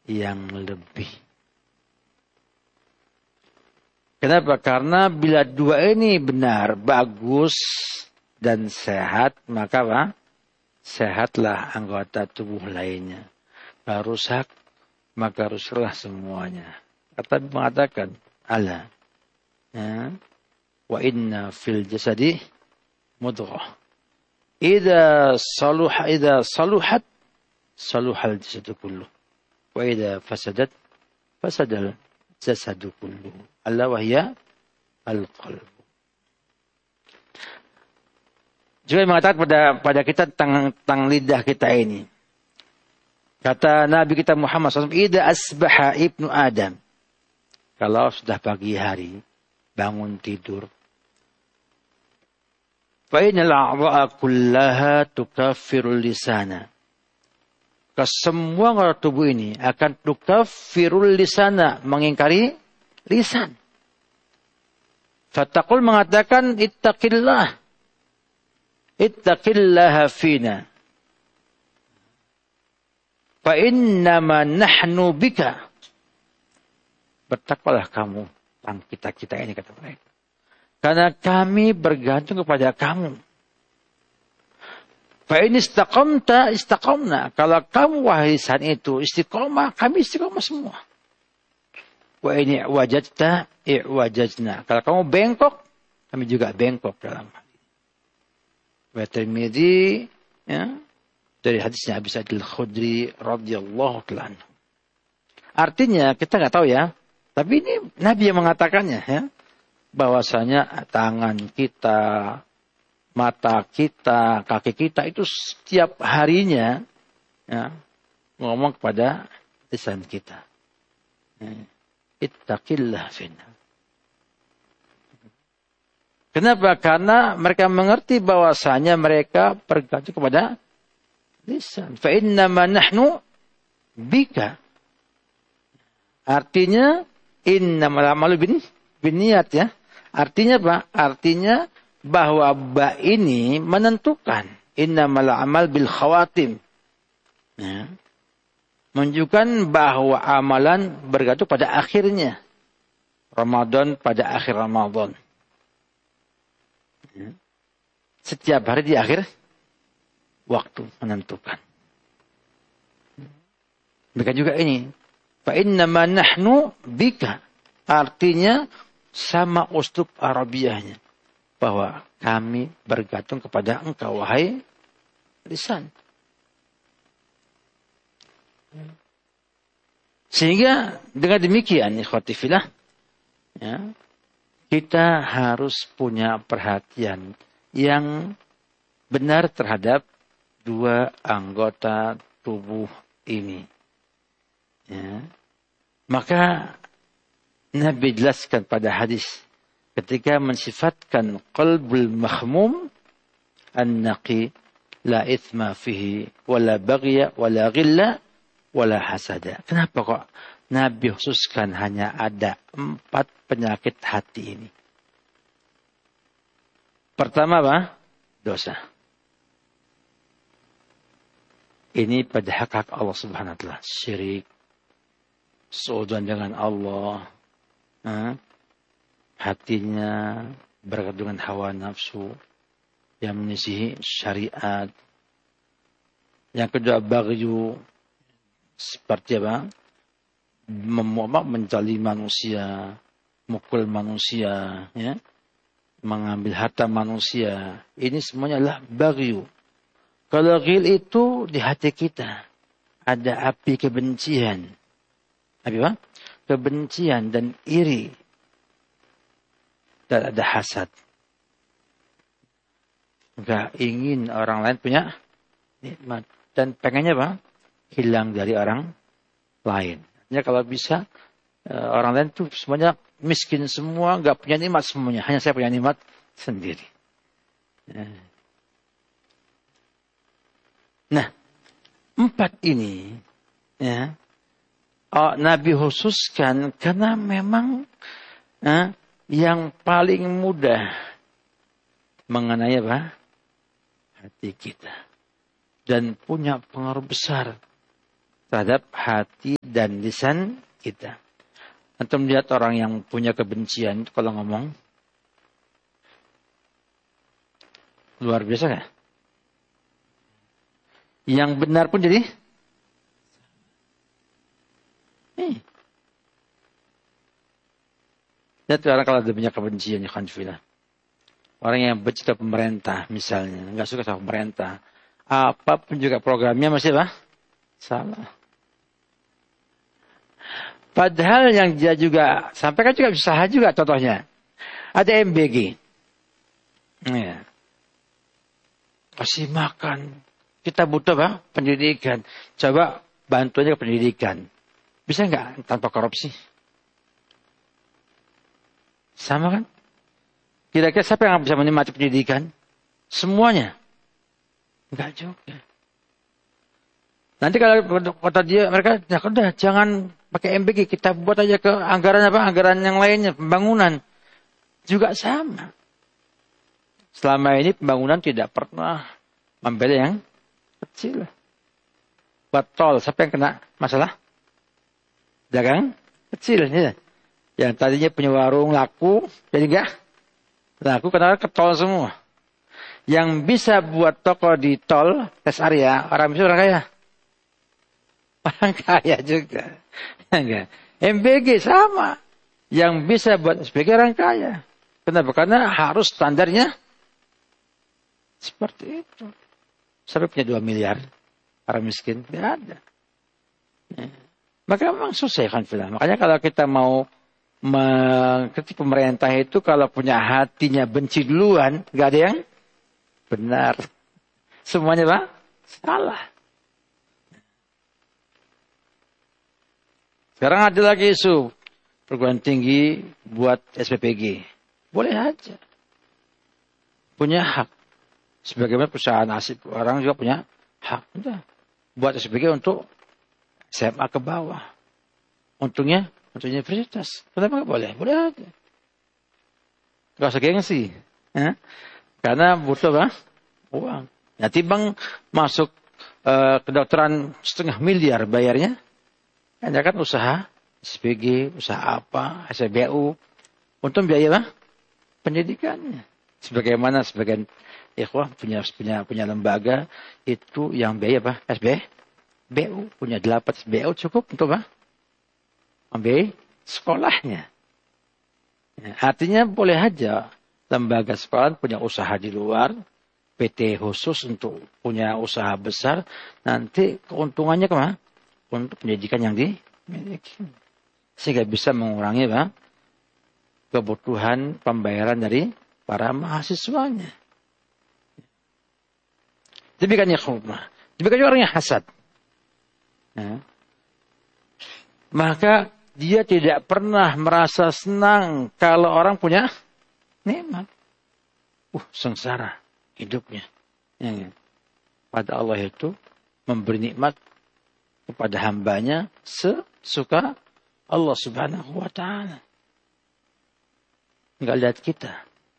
yang lebih. Kenapa? Karena bila dua ini benar, bagus dan sehat, maka apa? Sehatlah anggota tubuh lainnya. Kalau rusak, maka rusaklah semuanya. Kata mengatakan, Allah. Ya. Wa inna fil jasadi mudghah. Idza saluhat saluhal jasadu kullu. Wa idza fasadat fasadal jasadu kullu. Allah wahya al-qalb. Juga mengatakan pada kita tentang lidah kita ini. Kata Nabi kita Muhammad SAW, idza asbaha ibnu Adam. Kalau sudah pagi hari, bangun tidur. Fa innal a'dha'a kullaha tukaffirul lisana. Kesemua anggota tubuh ini akan tukaffirul lisana, mengingkari lisan. Fataqul mengatakan ittaqillaha fina. Fa innama nahnu bika. Bertakwalah kamu tentang kita ini, kata mereka. Karena kami bergantung kepada kamu. Fa in istaqamna. Kalau kamu wahai lisan itu istiqomah, kami istiqomah semua. Wa in i'wajajna. Kalau kamu bengkok, kami juga bengkok dalam hal ini. Wa Tirmidzi, ya, dari hadisnya Abi Sa'id Al-Khudri radhiyallahu ta'ala anhu. Artinya kita nggak tahu ya, tapi ini Nabi yang mengatakannya, ya, bahwasanya tangan kita, mata kita, kaki kita itu setiap harinya, ya, ngomong kepada lisan kita. Ittaqillah finna. Kenapa? Karena mereka mengerti bahwasanya mereka bergantung kepada lisan. Fa innama nahnu bika. Artinya innamal a'malu binniyat, ya. Artinya apa? Artinya bahwa ba ini menentukan. Innamal a'mal bil khawatim. Ya. Menunjukkan bahwa amalan bergantung pada akhirnya. Ramadan pada akhir Ramadan. Ya. Setiap hari di akhir waktu menentukan. Mereka juga ini. Fa innama nahnu bika. Artinya sama uslub Arabiahnya. Bahwa kami bergantung kepada engkau, wahai lisan. Sehingga dengan demikian, ikhwati fillah, ya, kita harus punya perhatian yang benar terhadap dua anggota tubuh ini. Ya. Maka Nabi jelaskan pada hadis ketika mensifatkan qalbul mahmum an-naqi la ithma fihi wala baghya wala ghilla wala hasada. Kenapa kok Nabi khususkan hanya ada 4 penyakit hati ini? Pertama apa? Dosa. Ini pada hak Allah Subhanahu wa taala, syirik, seudon dengan Allah, hatinya berkaitan dengan hawa nafsu yang menyisihi syariat. Yang kedua, baghyu, seperti apa? Mencali manusia, mukul manusia, ya, mengambil harta manusia. Ini semuanya adalah baghyu. Kalau ghil itu di hati kita ada api kebencian. Api apa? Kebencian dan iri. Dan ada hasad. Enggak ingin orang lain punya nikmat. Dan pengennya apa? Hilang dari orang lain. Ya, kalau bisa orang lain tuh semuanya miskin semua, enggak punya nikmat semuanya. Hanya saya punya nikmat sendiri. Ya. Nah, 4 ini, ya, Nabi khususkan karena memang yang paling mudah mengenai apa? Hati kita. Dan punya pengaruh besar terhadap hati dan lisan kita. Antum lihat orang yang punya kebencian itu kalau ngomong luar biasa nggak? Yang benar pun jadi lihat orang kalau ada punya kebencian ya khanfillah. Orang yang benci terhadap pemerintah misalnya, nggak suka sama pemerintah, apapun juga programnya masih apa? Salah. Padahal yang dia juga sampaikan juga bisa juga contohnya. Ada MBG. Ya. Kasih makan. Kita butuh apa? Pendidikan. Coba bantu aja ke pendidikan. Bisa nggak tanpa korupsi? Sama kan? Kira-kira siapa yang bisa menikmati pendidikan? Semuanya. Enggak juga. Nanti kalau kata dia, mereka, ya udah jangan pakai MBG, kita buat aja ke anggaran apa? Anggaran yang lainnya, pembangunan. Juga sama. Selama ini pembangunan tidak pernah membela yang kecil. Buat tol, siapa yang kena masalah? Dagang kecil. Ya. Yang tadinya punya warung laku, jadi enggak laku karena ke tol semua. Yang bisa buat toko di tol, rest area, orang miskin orang kaya. Orang kaya juga. Enggak. MBG sama. Yang bisa buat SBG orang kaya. Kenapa? Karena harus standarnya seperti itu. Sampai punya 2 miliar. Orang miskin. Tidak ada. Ya. Maka memang susah kan. Makanya kalau kita mau mengkritik pemerintah itu kalau punya hatinya benci duluan, nggak ada yang benar. Semuanya Pak, salah. Sekarang ada lagi isu perguruan tinggi buat SPPG. Boleh aja. Punya hak. Sebagaimana perusahaan asing orang juga punya hak. Udah. Buat SPPG untuk SMA ke bawah. Untungnya untuk universitas. Kenapa nggak boleh? Boleh aja. Gak usah gengsi. Ya? Karena butuh apa? Uang. Ya timbang masuk kedokteran 1,5 miliar bayarnya. Hanya kan usaha SPG, usaha apa, SBU. Untuk biaya apa? Pendidikannya. Sebagaimana sebagian ikhwah punya lembaga itu yang biaya apa? SBU. Punya 8 SBU cukup untuk apa? Ambil sekolahnya. Ya, artinya boleh aja lembaga sekolah punya usaha di luar, PT khusus untuk punya usaha besar, nanti keuntungannya kemana? Untuk pendidikan yang dimiliki. Sehingga bisa mengurangi kebutuhan pembayaran dari para mahasiswanya. Demikian ya khutbah. Demikian juga orang yang hasad. Ya. Maka dia tidak pernah merasa senang kalau orang punya nikmat. Sengsara hidupnya. Ya. Pada Allah itu memberi nikmat kepada hambanya sesuka Allah Subhanahu wa ta'ala. Enggak lihat kita.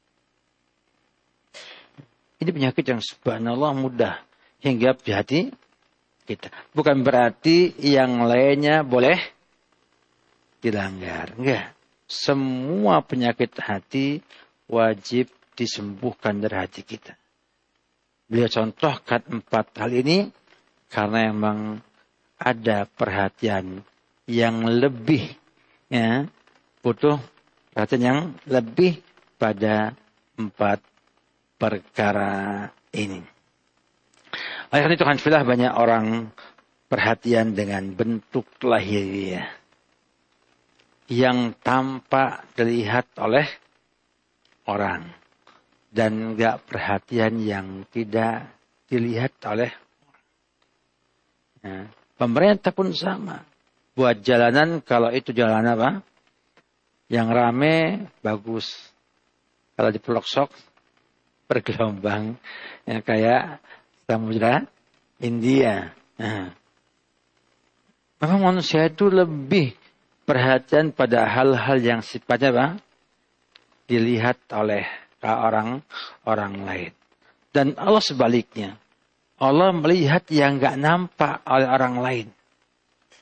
Ini penyakit yang subhanallah mudah hinggap di hati kita. Bukan berarti yang lainnya boleh dilanggar. Enggak. Semua penyakit hati wajib disembuhkan dari hati kita. Beliau contohkan 4 hal ini karena memang ada perhatian yang lebih, ya, butuh perhatian yang lebih pada 4 perkara ini. Oleh karena itu alhamdulillah banyak orang perhatian dengan bentuk lahiriah yang tampak dilihat oleh orang dan enggak perhatian yang tidak dilihat oleh orang. Ya. Pemerintah pun sama. Buat jalanan, kalau itu jalan apa? Yang rame, bagus. Kalau di pelosok, bergelombang. Ya, kayak samudra India. Nah. Memang manusia itu lebih perhatian pada hal-hal yang sifatnya apa? Dilihat oleh orang lain. Dan Allah sebaliknya. Allah melihat yang enggak nampak oleh orang lain.